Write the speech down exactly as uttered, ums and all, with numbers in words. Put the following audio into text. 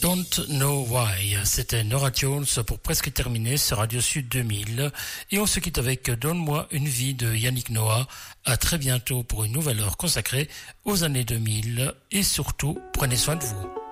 Don't Know Why, c'était Norah Jones pour presque terminer ce Radio Sud deux mille. Et on se quitte avec Donne-moi une vie de Yannick Noah. À très bientôt pour une nouvelle heure consacrée aux années deux mille. Et surtout, prenez soin de vous.